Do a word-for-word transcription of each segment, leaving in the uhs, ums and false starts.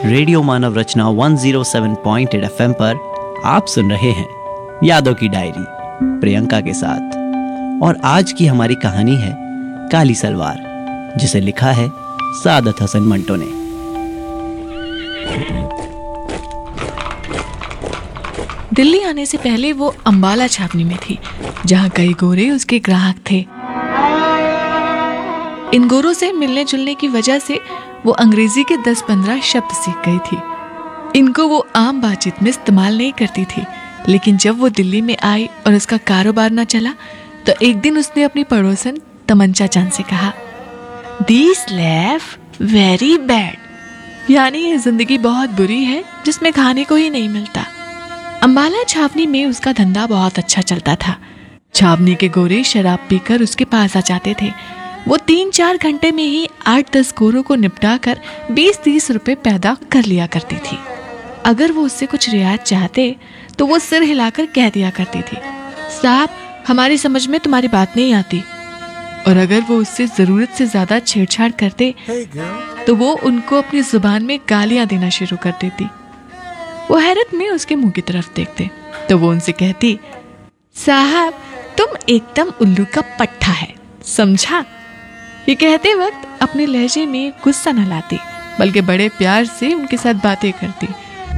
Radio मानव रचना एक सौ सात पॉइंट आठ एफएम पर आप सुन रहे हैं यादों की डायरी प्रियंका के साथ। और आज की हमारी कहानी है काली सलवार, जिसे लिखा है सादत हसन मंटो ने। दिल्ली आने से पहले वो अंबाला छावनी में थी, जहाँ कई गोरे उसके ग्राहक थे। इन गोरों से मिलने जुलने की वजह से वो अंग्रेजी के दस पंद्रह शब्द सीख गई थी। इनको वो आम बातचीत में इस्तेमाल नहीं करती थी, लेकिन जब वो दिल्ली में आई और उसका कारोबार ना चला तो एक दिन उसने अपनी पड़ोसन तमंचा चांद से कहा, दिस लाइफ वेरी बैड, यानी ये जिंदगी बहुत बुरी है जिसमें खाने को ही नहीं मिलता। अंबाला छावनी में उसका धंधा बहुत अच्छा चलता था। छावनी के गोरे शराब पीकर उसके पास आ जाते थे। वो तीन चार घंटे में ही आठ दस गोरों को निपटा कर बीस तीस रुपए पैदा कर लिया करती थी। अगर वो उससे कुछ रियायत चाहते तो वो सिर हिलाकर कह दिया करती थी, साहब हमारी समझ में तुम्हारी बात नहीं आती। और अगर वो उससे जरूरत से ज्यादा छेड़छाड़ करते तो वो उनको अपनी जुबान में गालियां देना शुरू कर देती। वो हैरत में उसके मुंह की तरफ देखते तो वो उनसे कहती, साहब तुम एकदम उल्लू का पट्टा है, समझा। ये कहते वक्त अपने लहजे में गुस्सा न लाती, बल्कि बड़े प्यार से उनके साथ बातें करती।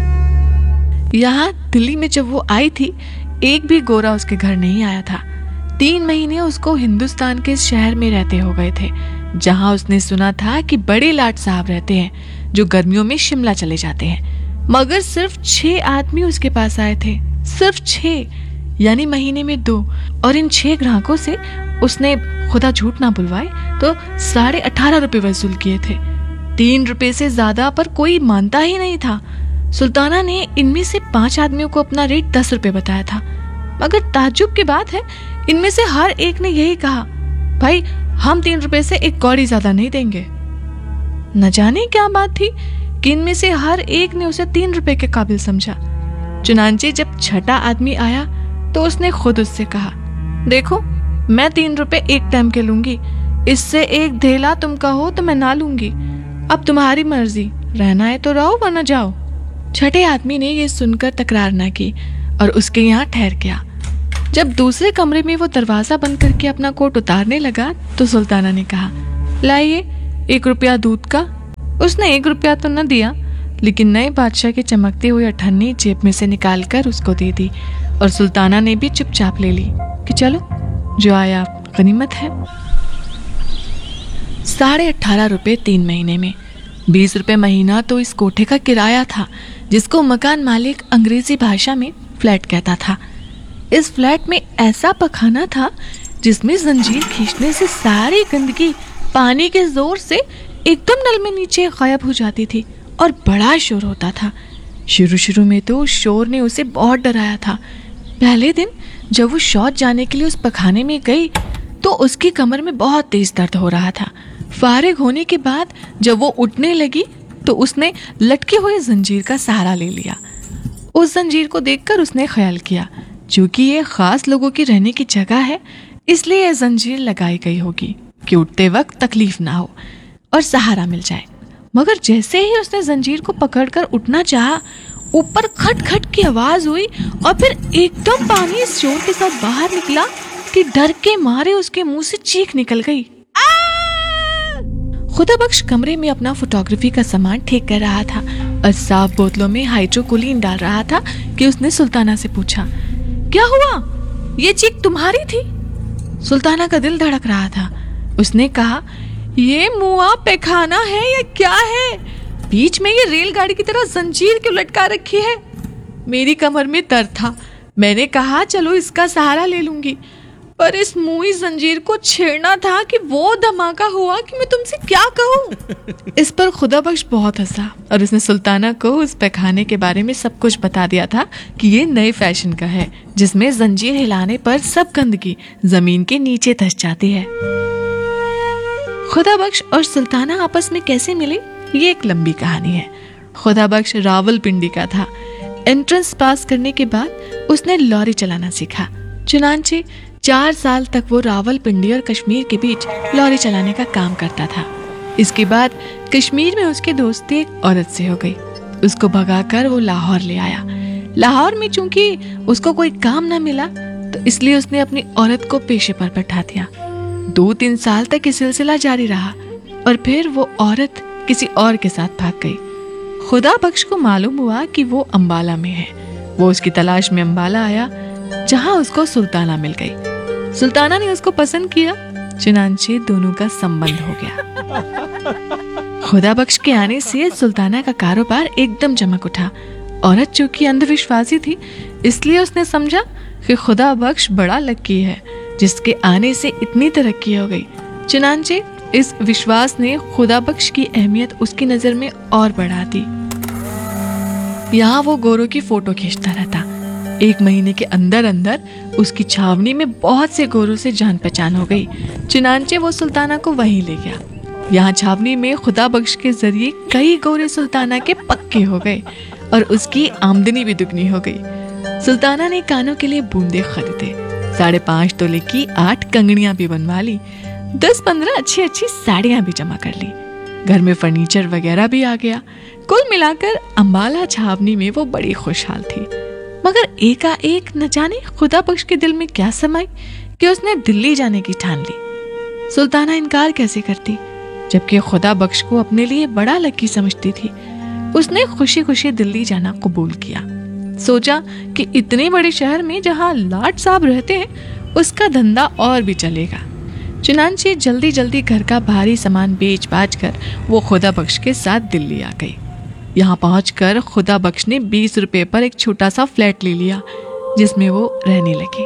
यहाँ दिल्ली में जब वो आई थी, एक भी गोरा उसके घर नहीं आया था। तीन महीने उसको हिंदुस्तान के शहर में रहते हो गए थे, जहाँ उसने सुना था कि बड़े लाट साहब रहते हैं जो गर्मियों में शिमला चले जाते हैं। मगर सिर्फ छह आदमी उसके पास आए थे, सिर्फ छह, यानी महीने में दो। और इन छह ग्राहकों से उसने, खुदा झूठ ना बुलवाए, तो साढ़े अठारह रुपए वसूल किए थे। तीन रुपए से ज्यादा पर कोई मानता ही नहीं था। सुल्ताना ने इनमें से पांच आदमियों को अपना रेट दस रुपए बताया था, मगर ताज्जुब की बात है इनमें से हर एक ने यही कहा, भाई हम तीन रुपए से एक कौड़ी ज्यादा नहीं देंगे। न जाने क्या बात थी कि इनमें से हर एक ने उसे तीन रुपए के काबिल समझा। चुनांचे जब छठा आदमी आया तो उसने खुद उससे कहा, देखो मैं तीन रुपए एक टाइम के लूंगी, इससे एक धेला तुम कहो तो मैं ना लूंगी। अब तुम्हारी मर्जी, रहना है तो रहो वरना जाओ। छठे आदमी ने ये सुनकर तकरार ना की और उसके यहाँ ठहर गया। जब दूसरे कमरे में वो दरवाजा बंद करके अपना कोट उतारने लगा तो सुल्ताना ने कहा, लाइए एक रुपया दूध का। उसने एक रुपया तो न दिया, लेकिन नए बादशाह के चमकते हुए अठन्नी जेब में से निकालकर उसको दे दी। और सुल्ताना ने भी चुपचाप ले ली कि चलो जो आया गनीमत है। साढ़े अठारह रुपए तीन महीने में, बीस रुपए महीना तो इस कोठे का किराया था, जिसको मकान मालिक अंग्रेजी भाषा में फ्लैट कहता था। इस फ्लैट में ऐसा पखाना था जिसमें जंजीर खींचने से सारी गंदगी पानी के जोर से एकदम नल में नीचे गायब हो जाती थी और बड़ा शोर होता था। शुरू शुरू में तो शोर ने उसे बहुत डराया था। पहले दिन जब वो शौच जाने के लिए उस पखाने में गई तो उसकी कमर में बहुत तेज दर्द हो रहा था। फारिग होने के बाद जब वो उठने लगी तो उसने लटके हुए जंजीर का सहारा ले लिया। उस जंजीर को देखकर उसने ख्याल किया, चूंकि ये खास लोगों की रहने की जगह है, इसलिए यह जंजीर लगाई गई होगी कि उठते वक्त तकलीफ ना हो और सहारा मिल जाए। मगर जैसे ही उसने जंजीर को पकड़कर उठना चाहा, ऊपर खट खट की आवाज हुई और फिर एकदम पानी इस जोर के साथ बाहर निकला कि डर के मारे उसके मुंह से चीख निकल गई। खुदा बख्श कमरे में अपना फोटोग्राफी का सामान ठीक कर रहा था और साफ बोतलों में हाइड्रोकोलिन डाल रहा था कि उसने सुल्ताना से पूछा, क्या हुआ, ये चीख तुम्हारी थी? सुल्ताना का दिल धड़क रहा था। उसने कहा, ये मुआ पैखाना है या क्या है? बीच में ये रेलगाड़ी की तरह जंजीर क्यों लटका रखी है? मेरी कमर में दर्द था, मैंने कहा चलो इसका सहारा ले लूंगी, पर इस मुई जंजीर को छेड़ना था कि वो धमाका हुआ कि मैं तुमसे क्या कहूँ। इस पर खुदा बख्श बहुत हंसा और उसने सुल्ताना को उस पैखाने के बारे में सब कुछ बता दिया था कि ये नए फैशन का है, जिसमें जंजीर हिलाने पर सब गंदगी जमीन के नीचे धंस जाती है। खुदा बख्श और सुल्ताना आपस में कैसे मिले, ये एक लंबी कहानी है। खुदा बख्श रावलपिंडी का था। एंट्रेंस पास करने के बाद उसने लॉरी चलाना सीखा। चुनांचे चार साल तक वो रावलपिंडी और कश्मीर के बीच लॉरी चलाने का काम करता था। इसके बाद कश्मीर में उसकी दोस्ती एक औरत से हो गई। उसको भगाकर वो लाहौर ले आया। लाहौर में चूंकि उसको कोई काम ना मिला तो इसलिए उसने अपनी औरत को पेशे पर बैठा दिया। दो तीन साल तक ये सिलसिला जारी रहा और फिर वो औरत किसी और के साथ भाग गई। खुदा बख्श को मालूम हुआ कि वो अंबाला में है। वो उसकी तलाश में अंबाला आया, जहां उसको सुल्ताना मिल गई। सुल्ताना ने उसको पसंद किया, चुनांचे दोनों का संबंध हो गया। खुदा बख्श के आने से सुल्ताना का कारोबार एकदम चमक उठा। औरत जो कि अंधविश्वासी थी, इसलिए उसने समझा कि खुदा बख्श बड़ा लकी है जिसके आने से इतनी तरक्की हो गई। चुनांचे इस विश्वास ने खुदा बख्श की अहमियत उसकी नजर में और बढ़ा दी। यहाँ वो गोरों की फोटो खींचता रहता। एक महीने के अंदर अंदर उसकी छावनी में बहुत से गोरों से जान पहचान हो गई। चुनांचे वो सुल्ताना को वहीं ले गया। यहाँ छावनी में खुदा बख्श के जरिए कई गोरे सुल्ताना के पक्के हो गए और उसकी आमदनी भी दुगनी हो गई। सुल्ताना ने कानों के लिए बूंदे खरीदे, साढ़े पांच तोले की आठ कंगड़ियां भी बनवा ली, दस पंद्रह अच्छी अच्छी साड़ियां भी जमा कर ली। घर में फर्नीचर वगैरह भी आ गया। कुल मिलाकर अंबाला छावनी में वो बड़ी खुशहाल थी। मगर एकाएक न जाने खुदा बख्श के दिल में क्या समाई कि उसने दिल्ली जाने की ठान ली। सुल्ताना इनकार कैसे करती, जबकि खुदा बख्श को अपने लिए बड़ा लकी समझती थी। उसने खुशी खुशी दिल्ली जाना कबूल किया। सोचा कि इतने बड़े शहर में जहां लाट साहब रहते हैं उसका धंधा और भी चलेगा। चुनांचे जल्दी जल्दी घर का भारी सामान बेच बाच कर वो खुदा बख्श के साथ दिल्ली आ गई। यहाँ पहुंचकर खुदा बख्श ने बीस रुपए पर एक छोटा सा फ्लैट ले लिया, जिसमें वो रहने लगे।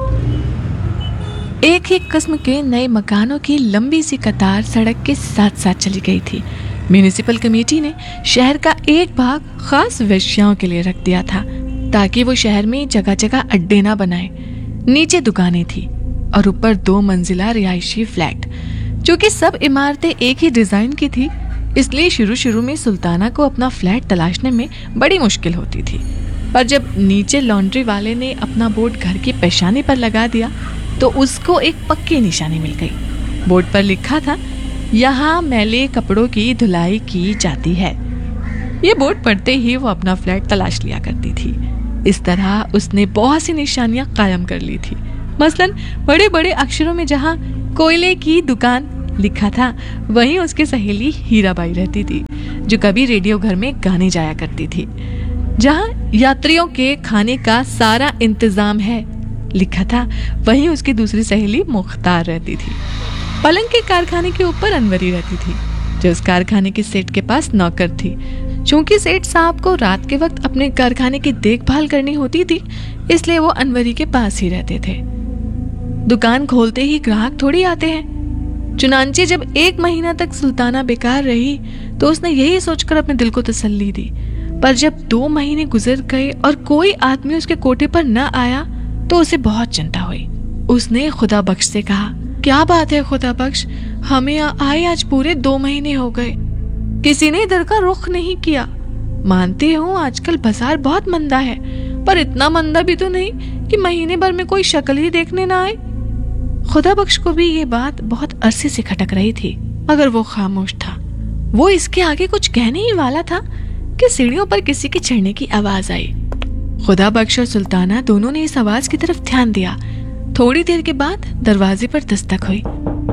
एक ही किस्म के नए मकानों की लंबी सी कतार सड़क के साथ साथ चली गई थी। म्यूनिसिपल कमेटी ने शहर का एक भाग खास वेश्याओं के लिए रख दिया था, ताकि वो शहर में जगह जगह अड्डे ना बनाए। नीचे दुकानें थी और ऊपर दो मंजिला रिहायशी फ्लैट। चूंकि सब इमारतें एक ही डिजाइन की थी, इसलिए शुरू शुरू में सुल्ताना को अपना फ्लैट तलाशने में बड़ी मुश्किल होती थी। पर जब नीचे लॉन्ड्री वाले ने अपना बोर्ड घर की पेशानी पर लगा दिया तो उसको एक पक्की निशानी मिल गई। बोर्ड पर लिखा था, यहाँ मैले कपड़ों की धुलाई की जाती है। ये बोर्ड पढ़ते ही वो अपना फ्लैट तलाश लिया करती थी। इस तरह उसने बहुत सी निशानियां कायम कर ली थी। मसलन बड़े बड़े अक्षरों में जहाँ कोयले की दुकान लिखा था, वहीं उसकी सहेली हीराबाई रहती थी, जो कभी रेडियो घर में गाने जाया करती थी। जहाँ यात्रियों के खाने का सारा इंतजाम है लिखा था, वहीं उसकी दूसरी सहेली मुख्तार रहती थी। पलंग के कारखाने के ऊपर अनवरी रहती थी, जो उस कारखाने के सेठ के पास नौकर थी। चूंकि सेठ साहब को रात के वक्त अपने कारखाने की देखभाल करनी होती थी, इसलिए वो अनवरी के पास ही रहते थे। दुकान खोलते ही ग्राहक थोड़ी आते हैं। चुनांचे जब एक महीना तक सुल्ताना बेकार रही तो उसने यही सोचकर अपने दिल को तसल्ली दी। पर जब दो महीने गुजर गए और कोई आदमी उसके कोठे पर न आया तो उसे बहुत चिंता हुई। उसने खुदा बख्श से कहा, क्या बात है खुदा बख्श, हमें आए आज पूरे दो महीने हो गए, किसी ने इधर का रुख नहीं किया। मानते हो आजकल बाजार बहुत मंदा है, पर इतना मंदा भी तो नहीं कि महीने भर में कोई शक्ल ही देखने ना आए। खुदा बख्श को भी ये बात बहुत अरसे से खटक रही थी, मगर वो खामोश था। वो इसके आगे कुछ कहने ही वाला था कि सीढ़ियों पर किसी के चढ़ने की आवाज आई। खुदा बख्श और सुल्ताना दोनों ने इस आवाज की तरफ ध्यान दिया। थोड़ी देर के बाद दरवाजे पर दस्तक हुई।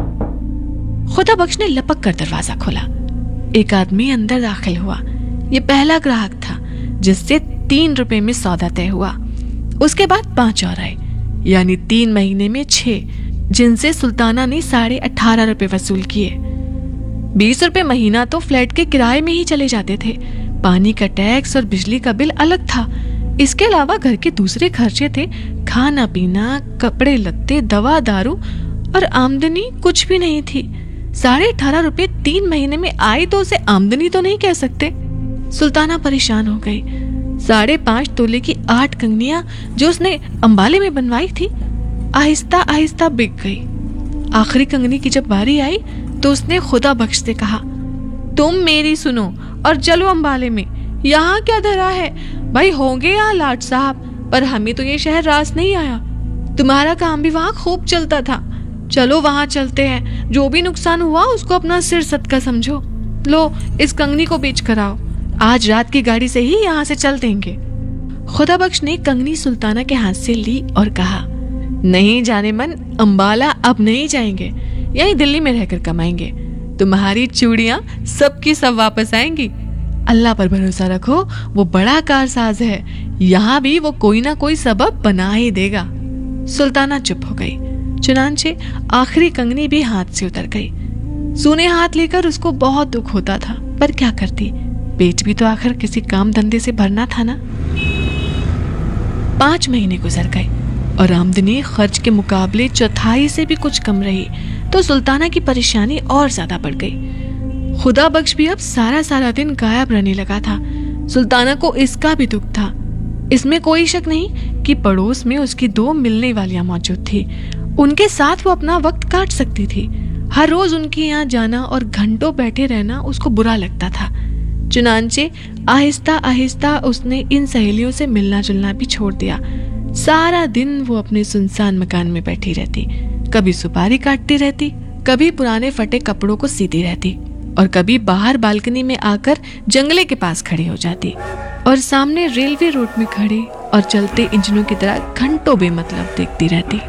खुदा बख्श ने लपक कर दरवाजा खोला। एक आदमी अंदर दाखिल हुआ। ये पहला ग्राहक था जिससे तीन रुपए में सौदा तय हुआ। उसके बाद पांच और आए, यानी तीन महीने में छह, जिनसे सुल्ताना ने साढ़े अठारह रुपए वसूल किए। बीस रुपए महीना तो फ्लैट के किराए में ही चले जाते थे। पानी का टैक्स और बिजली का बिल अलग था। इसके अलावा घर के दूसरे खर्चे थे, खाना पीना, कपड़े लत्ते, दवा दारू, और आमदनी कुछ भी नहीं थी। साढ़े अठारह रुपए तीन महीने में आई तो उसे आमदनी तो नहीं कह सकते। सुल्ताना परेशान हो गई। साढ़े पांच तोले की आठ कंगनियां जो उसने अंबाले में बनवाई थी, आहिस्ता आहिस्ता बिक गई। आखिरी कंगनी की जब बारी आई तो उसने खुदा बख्श से कहा, तुम मेरी सुनो और चलो अंबाले में। यहाँ क्या धरा है भाई, होंगे यहाँ लाट साहब, पर हमें तो ये शहर रास नहीं आया। तुम्हारा काम भी वहाँ खूब चलता था, चलो वहाँ चलते हैं। जो भी नुकसान हुआ उसको अपना सिर सदका समझो। लो इस कंगनी को बेच कर आओ। आज रात की गाड़ी से ही यहाँ से चल देंगे। खुदाबख्श ने कंगनी सुल्ताना के हाथ से ली और कहा, नहीं जाने मन, अंबाला अब नहीं जाएंगे, यही दिल्ली में रहकर कमाएंगे। तुम्हारी चूड़ियां सबकी सब वापस आएंगी। अल्लाह पर भरोसा रखो, वो बड़ा कारसाज है, यहाँ भी वो कोई ना कोई सबब बना ही देगा। सुल्ताना चुप हो गई। चुनांचे आखिरी कंगनी भी हाथ से उतर गई। सूने हाथ लेकर उसको बहुत दुख होता था, पर क्या करती, पेट भी तो आखिर किसी काम धंधे से भरना था ना। पांच महीने गुजर गए और आमदनी खर्च के मुकाबले चौथाई से भी कुछ कम रही, तो सुल्ताना की परेशानी और ज्यादा बढ़ गई। खुदा बख्श भी अब सारा सारा दिन गायब रहने लगा था। सुल्ताना को इसका भी दुख था। इसमें कोई शक नहीं कि पड़ोस में उसकी दो मिलने वालियां मौजूद थी। उनके साथ वो अपना वक्त काट सकती थी। हर रोज उनके यहाँ जाना और घंटों बैठे रहना उसको बुरा लगता था। चुनांचे आहिस्ता आहिस्ता उसने इन सहेलियों से मिलना जुलना भी छोड़ दिया। सारा दिन वो अपने सुनसान मकान में बैठी रहती, कभी सुपारी काटती रहती, कभी पुराने फटे कपड़ों को सीती रहती और कभी बाहर बालकनी में आकर जंगले के पास खड़ी हो जाती और सामने रेलवे रोड में खड़े और चलते इंजनों की तरह घंटों बेमतलब देखती रहती।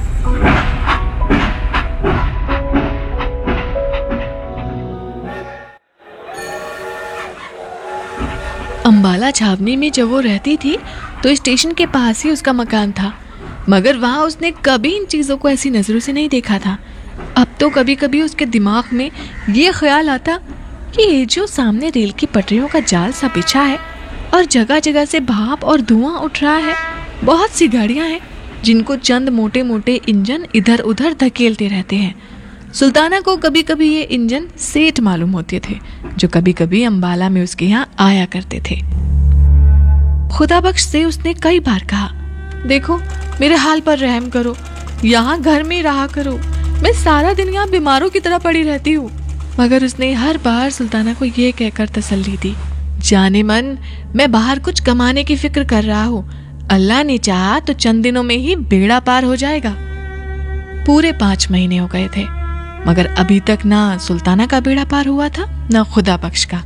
अंबाला छावनी में जब वो रहती थी तो स्टेशन के पास ही उसका मकान था, मगर वहां उसने कभी इन चीजों को ऐसी नजरों से नहीं देखा था। अब तो कभी कभी उसके दिमाग में ये ख्याल आता कि ये जो सामने रेल की पटरियों का जाल सा बिछा है और जगह जगह से भाप और धुआं उठ रहा है, बहुत सी गाड़ियां हैं जिनको चंद मोटे मोटे इंजन इधर उधर धकेलते रहते हैं। सुल्ताना को कभी कभी ये इंजन सेठ मालूम होते थे, जो कभी कभी अंबाला में उसके यहाँ आया करते थे। खुदाबख्श से उसने कई बार कहा, देखो मेरे हाल पर रहम करो, यहाँ घर में रहा करो, मैं सारा दिन यहाँ बीमारों की तरह पड़ी रहती हूँ। मगर उसने हर बार सुल्ताना को ये कहकर तसल्ली दी, जाने मन, मैं बाहर कुछ कमाने की फिक्र कर रहा हूँ, अल्लाह ने चाहा तो चंद दिनों में ही बेड़ा पार हो जाएगा। पूरे पांच महीने हो गए थे, मगर अभी तक ना सुल्ताना का बेड़ा पार हुआ था, ना खुदाबख्श का।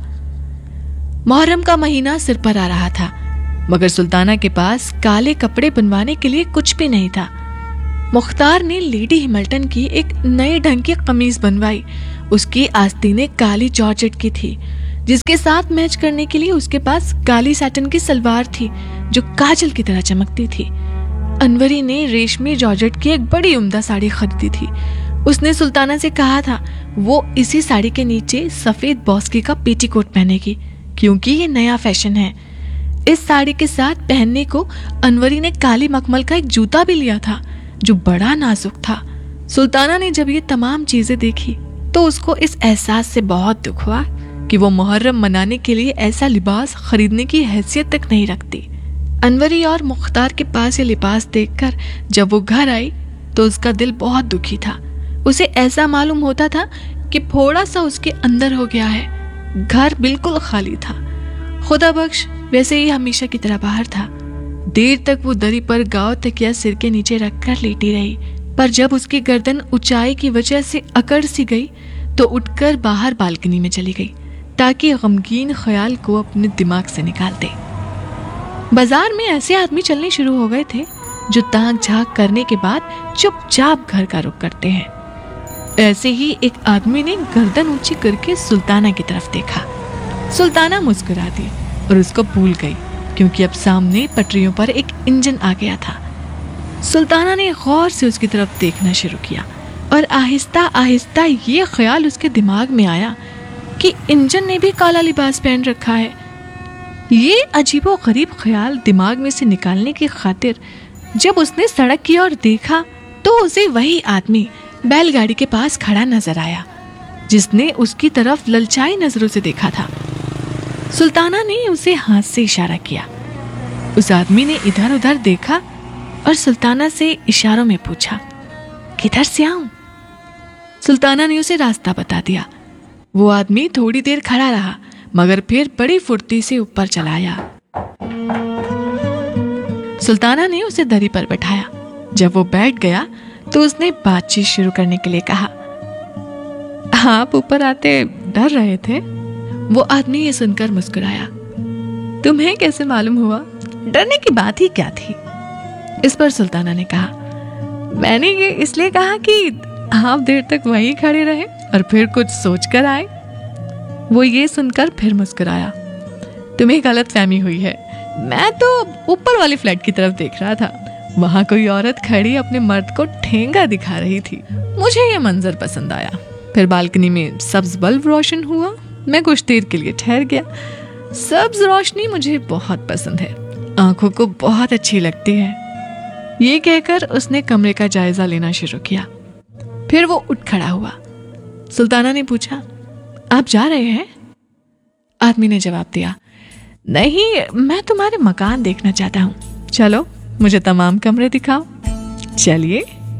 मुहर्रम का महीना सिर पर आ रहा था, मगर सुल्ताना के पास काले कपड़े बनवाने के लिए कुछ भी नहीं था। मुख्तार ने लेडी हिमल्टन की एक नए ढंग की कमीज बनवाई। उसकी आस्तीनें काली जॉर्जेट की थी, जिसके साथ मैच करने के लिए उसके पास काली सैटिन की सलवार थी जो काजल की तरह चमकती थी। अनवरी ने रेशमी जॉर्जेट की एक बड़ी उम्दा साड़ी खरीदी थी। उसने सुल्ताना से कहा था वो इसी साड़ी के नीचे सफेद बॉस्की का पेटीकोट पहनेगी, क्योंकि ये नया फैशन है। इस साड़ी के साथ पहनने को अनवरी ने काली मखमल का एक जूता भी लिया था जो बड़ा नाजुक था। सुल्ताना ने जब ये तमाम चीजें देखी तो उसको इस एहसास से बहुत दुख हुआ कि वो मुहर्रम मनाने के लिए ऐसा लिबास खरीदने की हैसियत तक नहीं रखती। अनवरी और मुख्तार के पास ये लिबास देखकर जब वो घर आई तो उसका दिल बहुत दुखी था। उसे ऐसा मालूम होता था कि थोड़ा सा उसके अंदर हो गया है। घर बिल्कुल खाली था। खुदाबख्श वैसे ही हमेशा की तरह बाहर था। देर तक वो दरी पर गाँव तकिया सिर के नीचे रखकर लेटी रही, पर जब उसकी गर्दन ऊंचाई की वजह से अकड़ सी गई तो उठकर बाहर बालकनी में चली गई ताकि गमगीन ख्याल को अपने दिमाग से निकाल दे। बाजार में ऐसे आदमी चलने शुरू हो गए थे जो ताक झाक करने के बाद चुपचाप घर का रुख करते हैं। ऐसे ही एक आदमी ने गर्दन ऊंची करके सुल्ताना की तरफ देखा। सुल्ताना मुस्कुरा दी और उसको भूल गई, क्योंकि अब सामने पटरियों पर एक इंजन आ गया था। सुल्ताना ने गौर से उसकी तरफ देखना शुरू किया और आहिस्ता आहिस्ता ये ख्याल उसके दिमाग में आया कि इंजन ने भी काला लिबास पहन रखा है। ये अजीबो गरीब ख्याल दिमाग में से निकालने की खातिर जब उसने सड़क की ओर देखा तो उसे वही आदमी बैलगाड़ी के पास खड़ा नजर आया जिसने उसकी तरफ ललचाई नजरों से देखा था। सुल्ताना ने उसे हाथ से इशारा किया। उस आदमी ने इधर उधर देखा और सुल्ताना से इशारों में पूछा, किधर से आऊं? सुल्ताना ने उसे रास्ता बता दिया। वो आदमी थोड़ी देर खड़ा रहा, मगर फिर बड़ी फुर्ती से ऊपर चला आया। सुल्ताना ने उसे दरी पर बैठाया। जब वो बैठ गया तो उसने बातचीत शुरू करने के लिए कहा, आप ऊपर आते डर रहे थे? वो आदमी ये सुनकर मुस्कुराया। तुम्हें कैसे मालूम हुआ? डरने की बात ही क्या थी? इस पर सुल्ताना ने कहा, मैंने ये इसलिए कहा कि आप देर तक वहीं खड़े रहे और फिर कुछ सोच कर आए। वो ये सुनकर फिर मुस्कुराया। तुम्हें गलत फहमी हुई है, मैं तो ऊपर वाली फ्लैट की तरफ देख रहा था। वहां कोई औरत खड़ी अपने मर्द को ठेंगा दिखा रही थी। मुझे ये मंजर पसंद आया। फिर बालकनी में सब्ज बल्ब रोशन हुआ। मैं कुछ देर के लिए ठहर गया। सब्ज रोशनी मुझे बहुत पसंद है, आंखों को बहुत अच्छी लगती है। ये कहकर उसने कमरे का जायजा लेना शुरू किया। फिर वो उठ खड़ा हुआ। सुल्ताना ने पूछा, आप जा रहे हैं? आदमी ने जवाब दिया, नहीं, मैं तुम्हारे मकान देखना चाहता हूँ। चलो, मुझे तमाम कमरे दिखाओ। चलिए।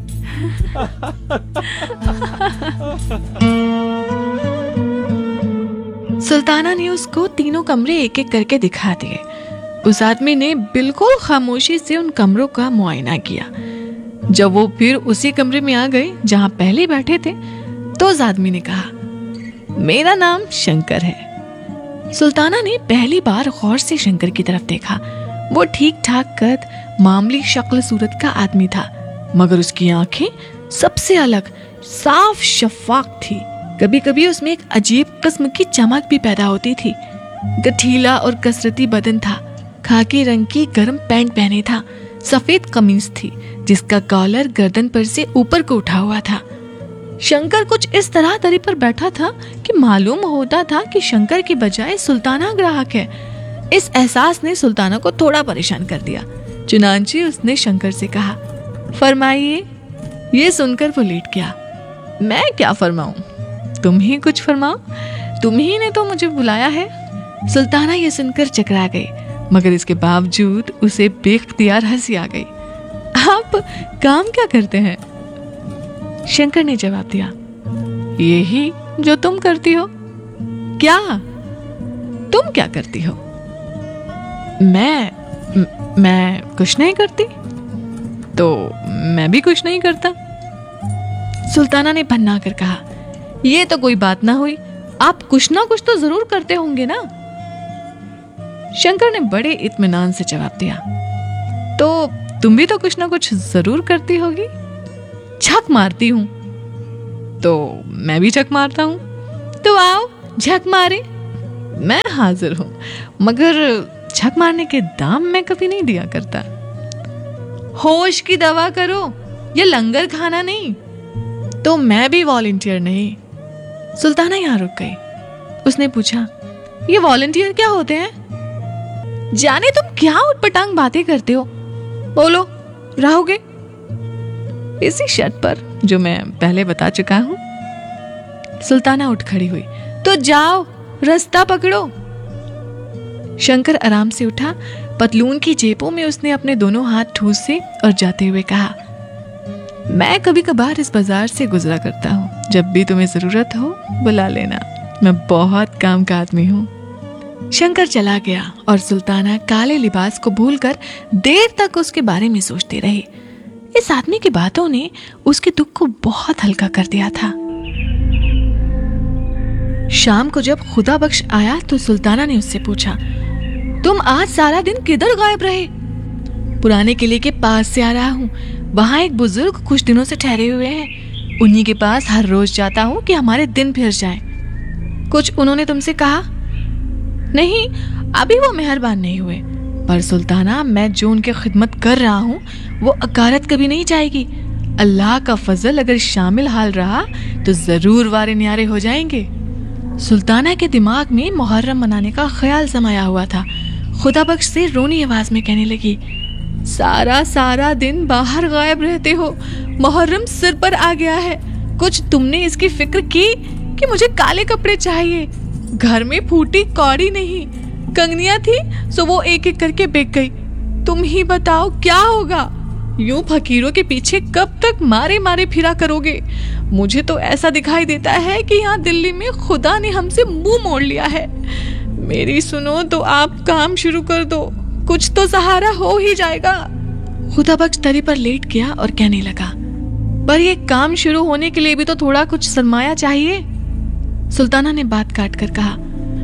सुल्ताना ने उसको तीनों कमरे एक एक करके दिखा दिए। उस आदमी ने बिल्कुल खामोशी से उन कमरों का मुआयना किया। जब वो फिर उसी कमरे में आ गए जहां पहले बैठे थे, तो उस आदमी ने कहा, मेरा नाम शंकर है। सुल्ताना ने पहली बार गौर से शंकर की तरफ देखा। वो ठीक ठाक कद, मामूली शक्ल सूरत का आदमी था, मगर उसकी आंखें सबसे अलग, साफ शफाफ थी। कभी कभी उसमें एक अजीब किस्म की चमक भी पैदा होती थी। गठीला और कसरती बदन था। खाकी रंग की गर्म पैंट पहने था। सफेद कमीज थी जिसका कॉलर गर्दन पर से ऊपर को उठा हुआ था। शंकर कुछ इस तरह दरी पर बैठा था कि मालूम होता था कि शंकर की बजाय सुल्ताना ग्राहक है। इस एहसास ने सुल्ताना को थोड़ा परेशान कर दिया। चुनांचे उसने शंकर से कहा, फरमाइए। ये सुनकर वो लेट गया। मैं क्या फरमाऊं? तुम ही कुछ फरमाओ, तुम ही ने तो मुझे बुलाया है। सुल्ताना ये सुनकर चकरा गई, मगर इसके बावजूद उसे बेख्तियार हंसी आ गई। आप काम क्या करते हैं? शंकर ने जवाब दिया, यही जो तुम करती हो। क्या? तुम क्या करती हो? मैं म, मैं कुछ नहीं करती। तो मैं भी कुछ नहीं करता। सुल्ताना ने भन्ना कर कहा, ये तो कोई बात ना हुई, आप कुछ ना कुछ तो जरूर करते होंगे ना। शंकर ने बड़े इत्मीनान से जवाब दिया, तो तुम भी तो कुछ ना कुछ जरूर करती होगी। झक मारती हूं। तो मैं भी झक मारता हूं। तो आओ झक मारे। मैं हाजिर हूं, मगर झक मारने के दाम मैं कभी नहीं दिया करता। होश की दवा करो, ये लंगर खाना नहीं। तो मैं भी वॉलंटियर नहीं। सुल्ताना यहां रुक गई। उसने पूछा, ये वॉलंटियर क्या होते हैं? जाने तुम क्या उटपटांग बातें करते हो। बोलो, रहोगे? इसी शर्त पर जो मैं पहले बता चुका हूं। सुल्ताना उठ खड़ी हुई। तो जाओ, रास्ता पकड़ो। शंकर आराम से उठा। पतलून की जेबों में उसने अपने दोनों हाथ ठूसे और जाते हुए कहा, मैं कभी कभार इस बाजार से गुजरा करता हूँ। जब भी तुम्हें जरूरत हो बुला लेना, मैं बहुत काम का आदमी हूँ। शंकर चला गया और सुल्ताना काले लिबास को भूलकर देर तक उसके बारे में सोचती रही। इस आदमी की बातों ने उसके दुख को बहुत हल्का कर दिया था। शाम को जब खुदा बख्श आया तो सुल्ताना ने उससे पूछा, तुम आज सारा दिन किधर गायब रहे? पुराने किले के पास से आ रहा हूँ। वहां एक बुजुर्ग कुछ दिनों से ठहरे हुए हैं। उन्हीं के पास हर रोज जाता हूँ कि हमारे दिन फिर जाएं। कुछ उन्होंने तुमसे कहा? नहीं, अभी वो मेहरबान नहीं हुए। पर सुल्ताना, मैं जो उनकी खिदमत कर रहा हूँ वो अकारत कभी नहीं जाएगी। अल्लाह का फजल अगर शामिल हाल रहा तो जरूर वारे न्यारे हो जाएंगे। सुल्ताना के दिमाग में मुहर्रम मनाने का ख्याल समाया हुआ था। खुदा बख्श से रोनी आवाज में कहने लगी, सारा सारा दिन बाहर गायब रहते हो। मुहर्रम सिर पर आ गया है। कुछ तुमने इसकी फिक्र की कि मुझे काले कपड़े चाहिए? घर में फूटी कौड़ी नहीं, कंगनियां थी सो वो एक एक करके बिक गई। तुम ही बताओ क्या होगा? यूं फकीरों के पीछे कब तक मारे मारे फिरा करोगे? मुझे तो ऐसा दिखाई देता है कि यहाँ दिल्ली में खुदा ने हमसे मुंह मोड़ लिया है। मेरी सुनो तो आप काम शुरू कर दो, कुछ तो सहारा हो ही जाएगा। खुदा बख्श दरी पर लेट गया और कहने लगा, पर ये काम शुरू होने के लिए भी तो थोड़ा कुछ सरमाया चाहिए। सुल्ताना ने बात काट कर कहा,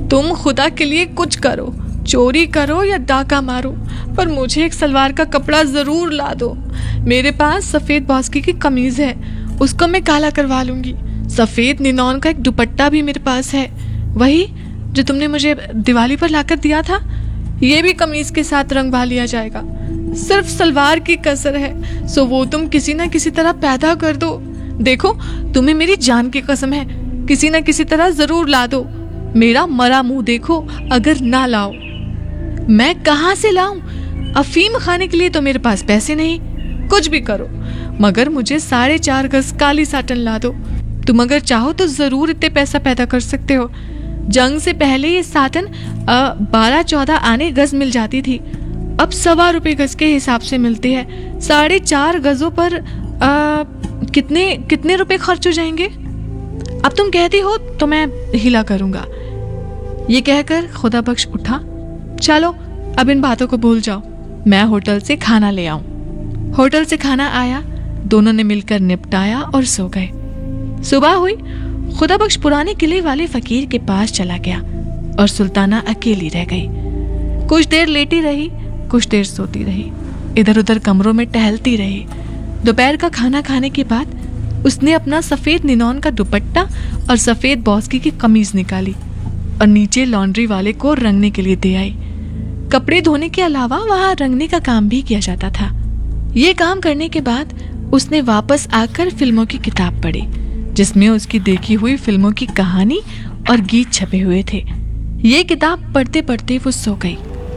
तुम खुदा के लिए कुछ करो, चोरी करो या डाका मारो, पर मुझे एक सलवार का कपड़ा जरूर ला दो। मेरे पास सफेद बास्की की कमीज है, उसको मैं काला करवा लूंगी। सफेद निनॉन का एक दुपट्टा भी मेरे पास है, वही जो तुमने मुझे दिवाली पर लाकर दिया था, ये भी कमीज के साथ रंगवा लिया जाएगा। सिर्फ सलवार की कसर है, सो वो तुम किसी ना किसी तरह पैदा कर दो। देखो, तुम्हें मेरी जान की कसम है, किसी ना किसी तरह जरूर ला दो। मेरा मरा मुंह देखो अगर ना लाओ। मैं कहाँ से लाऊं? अफीम खाने के लिए तो मेरे पास पैसे नहीं। कुछ भी करो, मगर मुझे साढ़े चार गज काली साटन ला दो। तुम अगर चाहो तो जरूर इतने पैसा पैदा कर सकते हो। जंग से पहले ये साटन बारह चौदह आने गज मिल जाती थी, अब सवा रुपए गज के हिसाब से मिलती है। साढ़े चार गजों पर आ, कितने कितने रुपए खर्च हो जाएंगे? अब तुम कहती हो तो मैं हिला करूंगा। ये कहकर खुदा बख्श उठा। चलो अब इन बातों को भूल जाओ, मैं होटल से खाना ले आऊं। होटल से खाना आया, दोनों ने मिलकर निपटाया और सो गए। सुबह हुई, खुदा बख्श पुराने किले वाले फकीर के पास चला गया और सुल्ताना अकेली रह गई। कुछ देर लेटी रही, कुछ देर सोती रही, इधर उधर कमरों में टहलती रही। दोपहर का खाना खाने के बाद उसने अपना सफेद निनॉन का दुपट्टा और सफेद बास्की की कमीज निकाली और नीचे लॉन्ड्री वाले को रंगने के लिए दे आई। कपड़े धोने के अलावा वहां रंगने का काम भी किया जाता था। ये काम करने के बाद उसने वापस आकर फिल्मों की किताब पढ़ी, जिसमें उसकी देखी हुई फिल्मों की कहानी और गीत छपे हुए थे। ये किताब पढ़ते पढ़ते वो सो गई।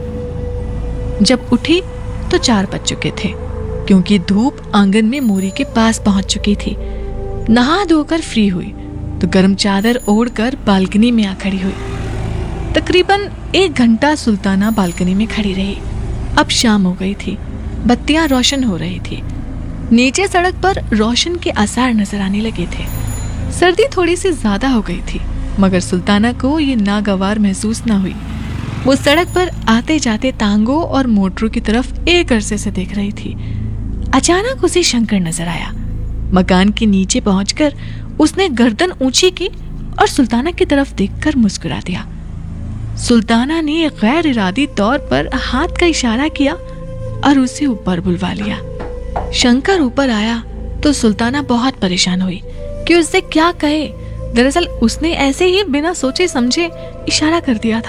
जब उठी तो चार बज चुके थे, क्योंकि धूप आंगन में मोरी के पास पहुंच चुकी थी। नहा धोकर फ्री हुई तो गर्म चादर ओढ़कर बालकनी में आ खड़ी हुई। तकरीबन एक घंटा सुल्ताना बालकनी में खड़ी रही। अब शाम हो गई थी, बत्तियां रोशन हो रही थी। नीचे सड़क पर रोशन के आसार नजर आने लगे थे। सर्दी थोड़ी सी ज्यादा हो गई थी, मगर सुल्ताना को ये नागवार महसूस ना हुई। वो सड़क पर आते जाते तांगों और मोटरों की तरफ एक अरसे से देख रही थी। अचानक उसे शंकर नजर आया। मकान के नीचे पहुंचकर उसने गर्दन ऊंची की और सुल्ताना की तरफ देखकर मुस्कुरा दिया। सुल्ताना ने गैर इरादी तौर पर हाथ का इशारा किया और उसे ऊपर बुलवा लिया। शंकर ऊपर आया तो सुल्ताना बहुत परेशान हुई कि उससे क्या कहे। दरअसल उसने ऐसे ही बिना सोचे समझे इशारा कर दिया था।